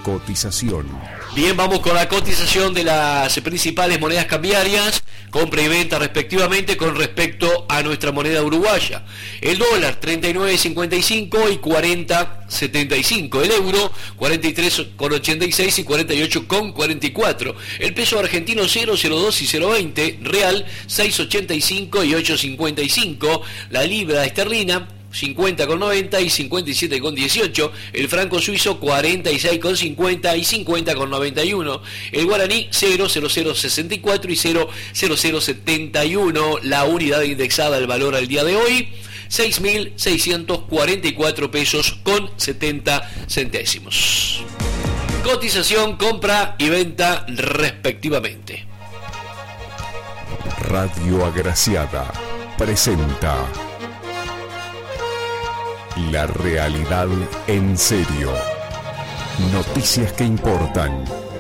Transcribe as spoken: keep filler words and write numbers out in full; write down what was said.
cotización. Bien, vamos con la cotización de las principales monedas cambiarias, compra y venta respectivamente con respecto a nuestra moneda uruguaya. El dólar treinta y nueve cincuenta y cinco y cuarenta setenta y cinco. El euro cuarenta y tres ochenta y seis y cuarenta y ocho cuarenta y cuatro. El peso argentino cero cero dos y cero veinte. Real seis ochenta y cinco y ocho cincuenta y cinco. La libra esterlina cincuenta noventa y cincuenta y siete dieciocho, el franco suizo cuarenta y seis cincuenta y cincuenta noventa y uno, el guaraní cero cero cero sesenta y cuatro y cero cero cero setenta y uno, la unidad indexada al valor al día de hoy seis mil seiscientos cuarenta y cuatro pesos con setenta centésimos. Cotización, compra y venta respectivamente. Radio Agraciada presenta La realidad en serio. Noticias que importan